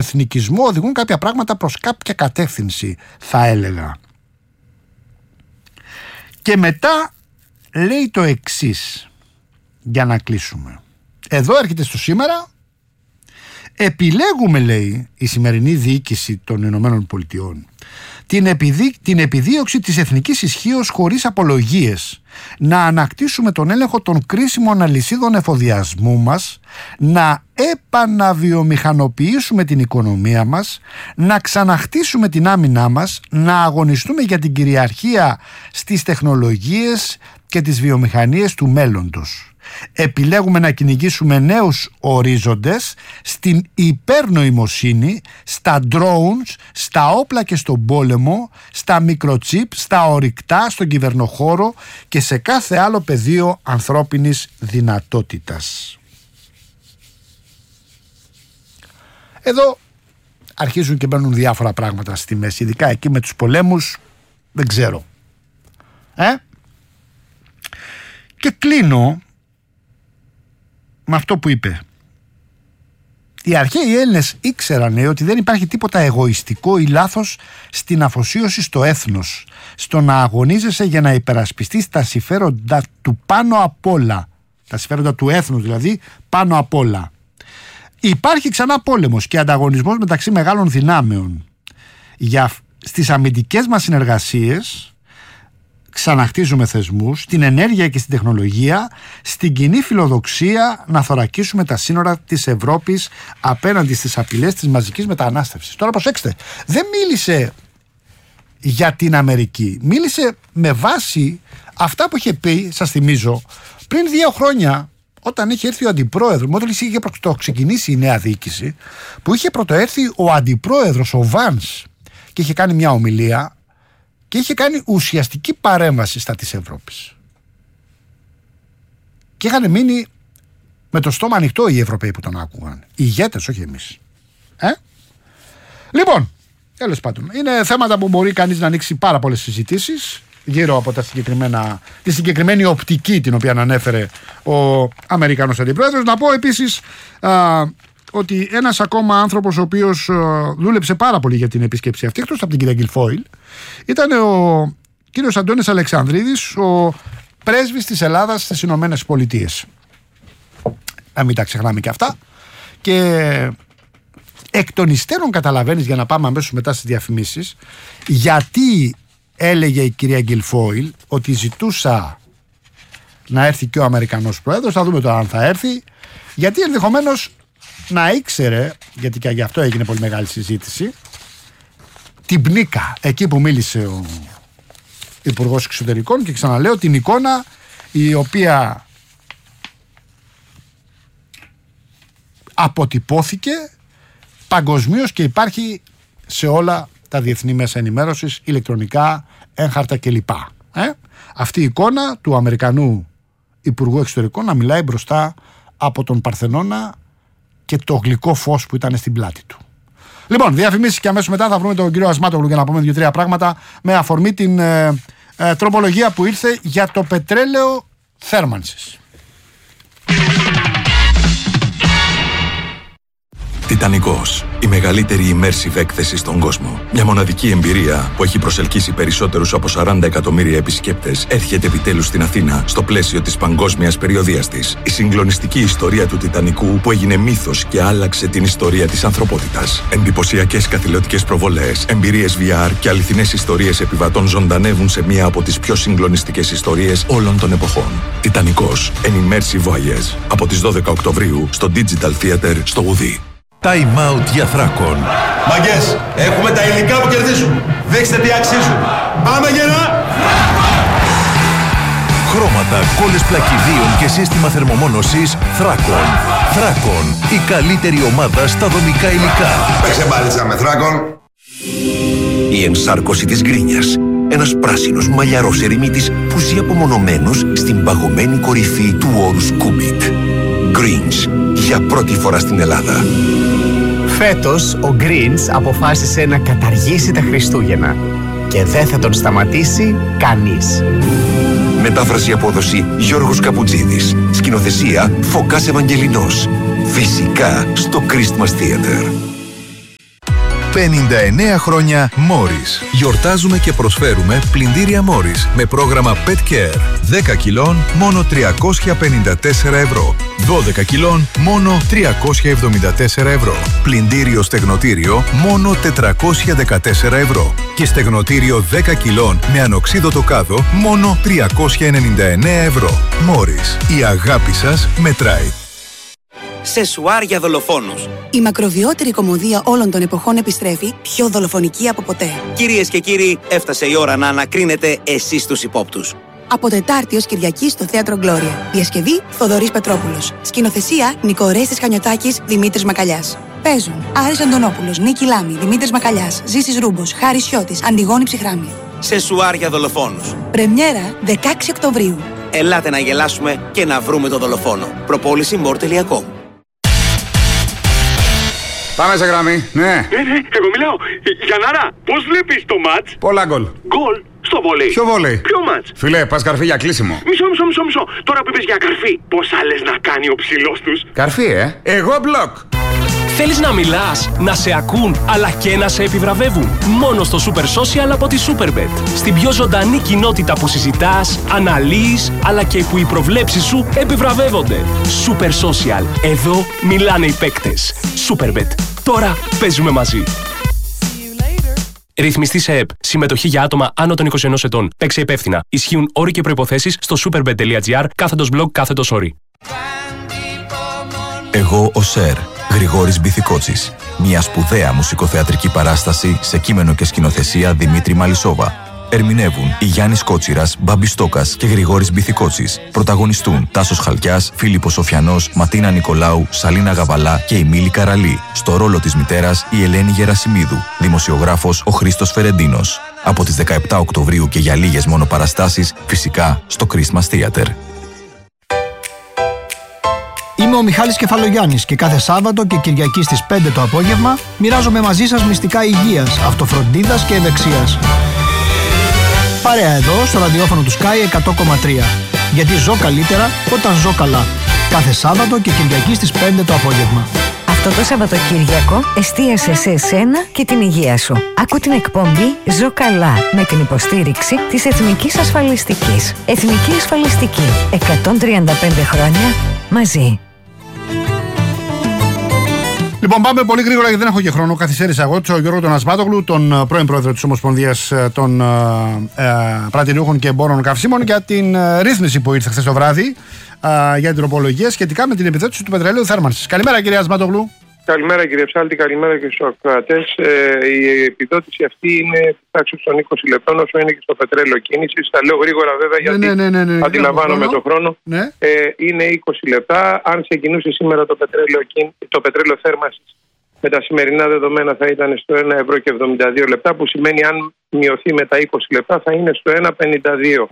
εθνικισμό οδηγούν κάποια πράγματα προς κάποια κατεύθυνση, θα έλεγα. Και μετά λέει το εξής, για να κλείσουμε. Εδώ έρχεται στο σήμερα. Επιλέγουμε, λέει, η σημερινή διοίκηση των Ηνωμένων Πολιτειών την επιδίωξη της εθνικής ισχύως χωρίς απολογίες, να ανακτήσουμε τον έλεγχο των κρίσιμων αλυσίδων εφοδιασμού μας, να επαναβιομηχανοποιήσουμε την οικονομία μας, να ξαναχτίσουμε την άμυνά μας, να αγωνιστούμε για την κυριαρχία στις τεχνολογίες και τις βιομηχανίες του μέλλοντος. Επιλέγουμε να κυνηγήσουμε νέους ορίζοντες στην υπερνοημοσύνη, στα drones, στα όπλα και στον πόλεμο, στα μικροτσίπ, στα ορυκτά, στον κυβερνοχώρο και σε κάθε άλλο πεδίο ανθρώπινης δυνατότητας. Εδώ αρχίζουν και μπαίνουν διάφορα πράγματα στη μέση, ειδικά εκεί με τους πολέμους, δεν ξέρω. Και κλείνω με αυτό που είπε. Οι αρχαίοι Έλληνες ήξεραν ότι δεν υπάρχει τίποτα εγωιστικό ή λάθος στην αφοσίωση στο έθνος, στο να αγωνίζεσαι για να υπερασπιστείς τα συμφέροντα του πάνω απ' όλα, τα συμφέροντα του έθνους δηλαδή πάνω απ' όλα. Υπάρχει ξανά πόλεμος και ανταγωνισμός μεταξύ μεγάλων δυνάμεων. Στις αμυντικές μας συνεργασίες ξαναχτίζουμε θεσμούς, στην ενέργεια και στην τεχνολογία, στην κοινή φιλοδοξία να θωρακίσουμε τα σύνορα της Ευρώπης απέναντι στις απειλές της μαζικής μετανάστευσης. Τώρα προσέξτε, δεν μίλησε για την Αμερική, μίλησε με βάση αυτά που είχε πει, σας θυμίζω, πριν 2 χρόνια, όταν είχε έρθει ο αντιπρόεδρος, όταν είχε ξεκινήσει η νέα διοίκηση, που είχε πρωτοέρθει ο αντιπρόεδρος, ο Βάνς, και είχε κάνει μια ομιλία και είχε κάνει ουσιαστική παρέμβαση στα της Ευρώπης. Και είχαν μείνει με το στόμα ανοιχτό οι Ευρωπαίοι που τον άκουγαν. Οι ηγέτες, όχι εμείς. Λοιπόν, τέλος πάντων, είναι θέματα που μπορεί κανείς να ανοίξει πάρα πολλές συζητήσεις γύρω από τη συγκεκριμένη οπτική την οποία ανέφερε ο Αμερικανός αντιπρόεδρος. Να πω επίσης ότι ένας ακόμα άνθρωπος ο οποίος δούλεψε πάρα πολύ για την επίσκεψη αυτή, εκτός από την κυρία Γκιλφόιλ, ήταν ο κύριος Αντώνης Αλεξανδρίδης, ο πρέσβης της Ελλάδας στις Ηνωμένες Πολιτείες. Να μην τα ξεχνάμε και αυτά. Και εκ των υστέρων καταλαβαίνεις, για να πάμε αμέσως μετά στις διαφημίσεις, γιατί έλεγε η κυρία Γκιλφόιλ ότι ζητούσα να έρθει και ο Αμερικανός πρόεδρος. Θα δούμε τώρα αν θα έρθει, γιατί ενδεχομένως να ήξερε, γιατί και γι' αυτό έγινε πολύ μεγάλη συζήτηση, την πνίκα εκεί που μίλησε ο Υπουργός Εξωτερικών, και ξαναλέω την εικόνα η οποία αποτυπώθηκε παγκοσμίως και υπάρχει σε όλα τα διεθνή μέσα ενημέρωσης, ηλεκτρονικά, έγχαρτα κλπ. Αυτή η εικόνα του Αμερικανού Υπουργού Εξωτερικών να μιλάει μπροστά από τον Παρθενώνα και το γλυκό φως που ήταν στην πλάτη του. Λοιπόν, διαφημίσεις και αμέσως μετά θα βρούμε τον κύριο Ασμάτογλου για να πούμε 2-3 πράγματα με αφορμή την τροπολογία που ήρθε για το πετρέλαιο θέρμανσης. Τιτανικός. Η μεγαλύτερη immersive έκθεση στον κόσμο. Μια μοναδική εμπειρία που έχει προσελκύσει περισσότερους από 40 εκατομμύρια επισκέπτες έρχεται επιτέλους στην Αθήνα στο πλαίσιο της παγκόσμιας περιοδείας της. Η συγκλονιστική ιστορία του Τιτανικού που έγινε μύθος και άλλαξε την ιστορία της ανθρωπότητας. Εντυπωσιακές καθηλωτικές προβολές, εμπειρίες VR και αληθινές ιστορίες επιβατών ζωντανεύουν σε μία από τις πιο συγκλονιστικές ιστορίες όλων των εποχών. Τιτανικός. An immersive voyage. Από τις 12 Οκτωβρίου στο Digital Theater στο Ουδί. Time out για Θράκον. Μαγκές, έχουμε τα υλικά που κερδίζουν. Δείξτε τι αξίζουν. Πάμε γερά! Χρώματα, κόλλες πλακιδίων και σύστημα θερμομόνωσης Θράκον. Θράκον, η καλύτερη ομάδα στα δομικά υλικά. Παίξε μπάλιτσα με Θράκον. Η ενσάρκωση της γκρίνιας. Ένας πράσινος μαλλιαρός ερημίτης που ζει απομονωμένος στην παγωμένη κορυφή του όρους Κούμπιτ. Greens, για πρώτη φορά στην Ελλάδα. Φέτος ο Greens αποφάσισε να καταργήσει τα Χριστούγεννα και δεν θα τον σταματήσει κανείς. Μετάφραση απόδοση Γιώργος Καπουτζίδης. Σκηνοθεσία Φωκάς Ευαγγελινός. Φυσικά στο Christmas Theater. 59 χρόνια Morris. Γιορτάζουμε και προσφέρουμε πλυντήρια Morris με πρόγραμμα Pet Care. 10 κιλών μόνο 354 ευρώ. 12 κιλών μόνο 374 ευρώ. Πλυντήριο στεγνοτήριο μόνο 414 ευρώ. Και στεγνοτήριο 10 κιλών με ανοξίδωτο κάδο μόνο 399 ευρώ. Morris. Η αγάπη σας μετράει. Σεσουάρ για δολοφόνους. Η μακροβιότερη κωμωδία όλων των εποχών επιστρέφει πιο δολοφονική από ποτέ. Κυρίες και κύριοι, έφτασε η ώρα να ανακρίνετε εσείς τους υπόπτους. Από Τετάρτη ως Κυριακή στο Θέατρο Γκλώρια. Διασκευή Θοδωρής Πετρόπουλος. Σκηνοθεσία Νικορέστης Χανιωτάκης, Δημήτρης Μακαλιάς. Παίζουν Άρης Αντωνόπουλος, Νίκη Λάμη, Δημήτρης Μακαλιάς, Ζήσης Ρούμπος, Χάρης Σιώτης, Αντιγόνη Ψυχράμη. Σεσουάρ για δολοφόνους. Πρεμιέρα 16 Οκτωβρίου. Ελάτε να γελάσουμε και να βρούμε τον δολοφόνο. Προπόληση more.com. Πάμε σε γραμμή, ναι. Εγώ μιλάω. Γιαννάρα, πώς βλέπεις το μάτς? Πολλά γκολ. Γκολ στο βόλεϊ. Ποιο βόλεϊ? Ποιο μάτς? Φίλε, πας καρφί για κλείσιμο. Μισό. Τώρα που είπες για καρφί, πόσα λες να κάνει ο ψηλός τους? Καρφί, Εγώ μπλοκ. Θέλεις να μιλάς, να σε ακούν, αλλά και να σε επιβραβεύουν? Μόνο στο Super Social από τη Superbet. Στην πιο ζωντανή κοινότητα που συζητάς, αναλύεις, αλλά και που οι προβλέψεις σου επιβραβεύονται. Super Social. Εδώ μιλάνε οι παίκτες. Superbet. Τώρα παίζουμε μαζί. Ρυθμιστή σε ΕΠ. Συμμετοχή για άτομα άνω των 21 ετών. Παίξε υπεύθυνα. Ισχύουν όροι και προϋποθέσεις στο superbet.gr/blog/όροι. Εγώ ο Σερ, Γρηγόρης Μπιθικότσης. Μια σπουδαία μουσικοθεατρική παράσταση σε κείμενο και σκηνοθεσία Δημήτρη Μαλισσόβα. Ερμηνεύουν οι Γιάννης Κότσιρας, Μπάμπης Στόκας και Γρηγόρης Μπιθικότσης. Πρωταγωνιστούν Τάσος Χαλκιάς, Φίλιππος Σοφιανός, Ματίνα Νικολάου, Σαλίνα Γαβαλά και η Μίλη Καραλή. Στο ρόλο της μητέρας η Ελένη Γερασιμίδου. Δημοσιογράφος ο Χρήστος Φερεντίνος. Από τις 17 Οκτωβρίου και για λίγες μόνο παραστάσεις, φυσικά στο Christmas Theater. Είμαι ο Μιχάλης Κεφαλογιάννης και κάθε Σάββατο και Κυριακή στις 5 το απόγευμα μοιράζομαι μαζί σας μυστικά υγείας, αυτοφροντίδας και ευεξίας. Παρέα εδώ στο ραδιόφωνο του Sky 100,3. Γιατί ζω καλύτερα όταν ζω καλά. Κάθε Σάββατο και Κυριακή στις 5 το απόγευμα. Αυτό το Σαββατοκύριακο εστίασε σε εσένα και την υγεία σου. Άκου την εκπομπή «Ζω καλά» με την υποστήριξη της Εθνικής Ασφαλιστικής. Εθνική Ασφαλιστική. 135 χρόνια μαζί. Λοιπόν, πάμε πολύ γρήγορα γιατί δεν έχω και χρόνο. Καθυστέρησα εγώ, τον Γιώργο τον Ασμάτογλου, τον πρώην πρόεδρο της Ομοσπονδίας των Πρατηριούχων και Εμπόρων Καυσίμων, για την ρύθμιση που ήρθε χθες το βράδυ για την τροπολογία σχετικά με την επιδότηση του πετρελαίου θέρμανσης. Καλημέρα, κύριε Ασμάτογλου. Καλημέρα, κύριε Ψάλτη, καλημέρα και στους ακροατές. Η επιδότηση αυτή είναι τάξη των 20 λεπτών, όσο είναι και στο πετρέλαιο κίνησης. Τα λέω γρήγορα, βέβαια, γιατί αντιλαμβάνομαι τον χρόνο. Ναι. Είναι 20 λεπτά. Αν ξεκινούσε σήμερα το πετρέλαιο θέρμανσης με τα σημερινά δεδομένα, θα ήταν στο 1 ευρώ και 72 λεπτά, που σημαίνει αν μειωθεί με τα 20 λεπτά θα είναι στο 1,52.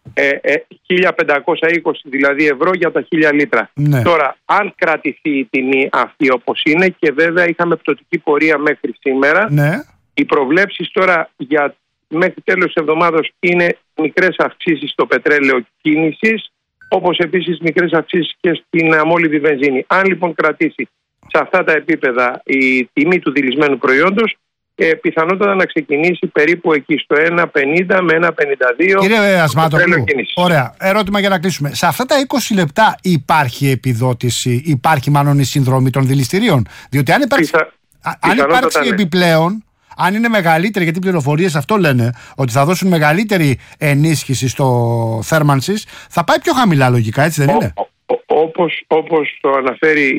1520 δηλαδή ευρώ για τα 1000 λίτρα. Ναι. Τώρα, αν κρατηθεί η τιμή αυτή όπως είναι, και βέβαια είχαμε πτωτική πορεία μέχρι σήμερα, ναι, οι προβλέψεις τώρα για μέχρι τέλος της εβδομάδας είναι μικρές αυξήσεις στο πετρέλαιο κίνησης, όπως επίσης μικρές αυξήσεις και στην αμόλυβη βενζίνη. Αν λοιπόν κρατήσει σε αυτά τα επίπεδα η τιμή του δηλισμένου προϊόντος, πιθανότατα να ξεκινήσει περίπου εκεί στο 1,50 με 1,52. Κύριε Ασμάτογλου, ωραία. Ερώτημα για να κλείσουμε. Σε αυτά τα 20 λεπτά υπάρχει επιδότηση, υπάρχει μάλλον η συνδρομή των δηληστηρίων? Διότι αν υπάρξει επιπλέον, αν είναι μεγαλύτερη, γιατί οι πληροφορίες αυτό λένε, ότι θα δώσουν μεγαλύτερη ενίσχυση στο θέρμανσης, θα πάει πιο χαμηλά λογικά, έτσι δεν είναι? Όπως το αναφέρει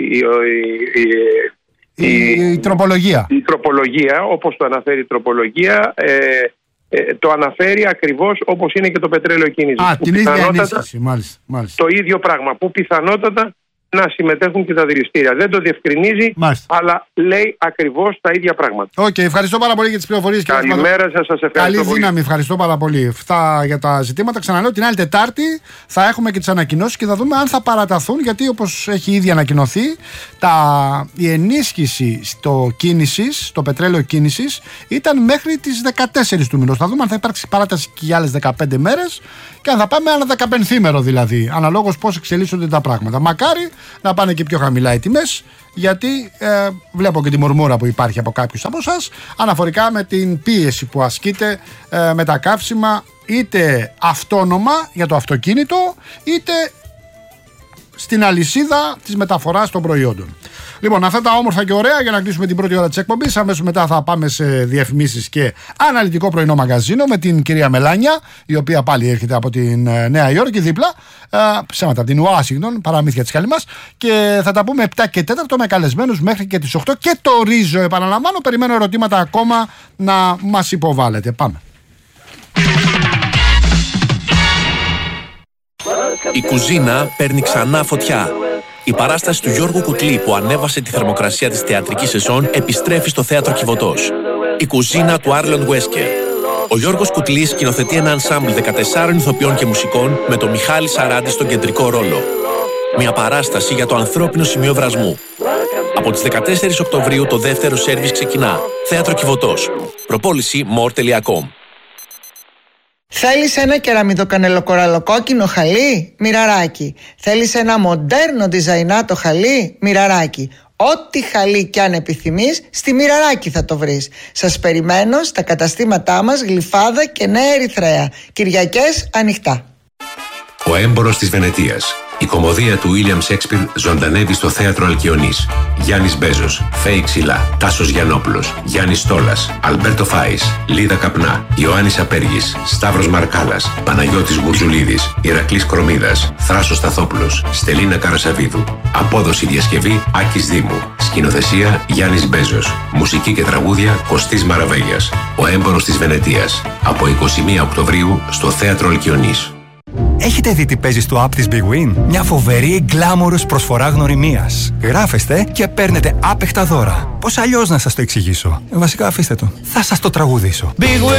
η τροπολογία. Η τροπολογία, όπως το αναφέρει η τροπολογία, το αναφέρει ακριβώς όπως είναι και το πετρέλαιο κίνησης. Την ίδια ενίσχυση, μάλιστα. Το ίδιο πράγμα, που πιθανότατα να συμμετέχουν και τα δηληστήρια. Δεν το διευκρινίζει, αλλά λέει ακριβώς τα ίδια πράγματα. Ευχαριστώ πάρα πολύ για τις πληροφορίες. Καλημέρα σας, σας ευχαριστώ. Καλή δύναμη, ευχαριστώ πάρα πολύ. Αυτά για τα ζητήματα. Ξαναλέω, την άλλη Τετάρτη θα έχουμε και τις ανακοινώσεις και θα δούμε αν θα παραταθούν, γιατί όπως έχει ήδη ανακοινωθεί, η ενίσχυση στο πετρέλαιο κίνησης ήταν μέχρι τις 14 του μηνός. Θα δούμε αν θα υπάρξει παράταση και για άλλες 15 μέρες και αν θα πάμε ένα 15ήμερο δηλαδή, αναλόγως πώς εξελίσσονται τα πράγματα. Μακάρι να πάνε και πιο χαμηλά οι τιμές, γιατί βλέπω και τη μουρμούρα που υπάρχει από κάποιους από εσάς αναφορικά με την πίεση που ασκείται με τα καύσιμα, είτε αυτόνομα για το αυτοκίνητο, είτε στην αλυσίδα της μεταφοράς των προϊόντων. Λοιπόν, αυτά τα όμορφα και ωραία για να κλείσουμε την πρώτη ώρα της εκπομπής. Αμέσως μετά θα πάμε σε διαφημίσεις και αναλυτικό πρωινό μαγαζίνο με την κυρία Μελάνια, η οποία πάλι έρχεται από την Νέα Υόρκη δίπλα, ψέματα από την Ουάσιγκτον, παραμύθια της καλή μας, και θα τα πούμε 7 και 4 με καλεσμένους μέχρι και τις 8 και το ρίζο, επαναλαμβάνω, περιμένω ερωτήματα ακόμα να μας υποβάλλετε. Πάμε. Η κουζίνα παίρνει ξανά φωτιά. Η παράσταση του Γιώργου Κουτλή που ανέβασε τη θερμοκρασία της θεατρικής σεζόν επιστρέφει στο θέατρο Κιβωτός. Η κουζίνα του Άρλον Βέσκερ. Ο Γιώργος Κουτλής σκηνοθετεί ένα ενσάμπλ 14 ηθοποιών και μουσικών με τον Μιχάλη Σαράντη στον κεντρικό ρόλο. Μια παράσταση για το ανθρώπινο σημείο βρασμού. Από τις 14 Οκτωβρίου το δεύτερο σέρβις ξεκινά. Θέατρο Κιβωτός. Προπόληση more.com. Θέλεις ένα κεραμιδοκανελοκοραλοκόκκινο χαλί? Μοιραράκι. Θέλεις ένα μοντέρνο διζαϊνάτο χαλί? Μοιραράκι. Ό,τι χαλί κι αν επιθυμείς, στη Μοιραράκι θα το βρεις. Σας περιμένω στα καταστήματά μας Γλυφάδα και Νέα Ερυθρέα. Κυριακές ανοιχτά. Ο έμπορος της Βενετίας. Η κωμωδία του William Shakespeare ζωντανεύει στο θέατρο Αλκιονής. Γιάννης Μπέζος, Φέη Ξυλά, Τάσος Γιαννόπουλος, Γιάννης Στόλας, Αλμπέρτο Φάης, Λίδα Καπνά, Ιωάννης Απέργης, Σταύρος Μαρκάλας, Παναγιώτης Γουρζουλίδης, Ηρακλής Κρομίδας, Θράσος Σταθόπουλος, Στελίνα Καρασαβίδου. Απόδοση διασκευή Άκης Δήμου. Σκηνοθεσία Γιάννης Μπέζος. Μουσική και τραγούδια Κωστής Μαραβέγιας. Ο έμπορος της Βενετίας. Από 21 Οκτωβρίου στο θέατρο Αλκιονής. Έχετε δει τι παίζει στο app της Big Win? Μια φοβερή γκλάμορος προσφορά γνωριμίας. Γράφεστε και παίρνετε άπεχτα δώρα. Πώς αλλιώς να σας το εξηγήσω? Βασικά αφήστε το. Θα σας το τραγουδήσω. Big Win!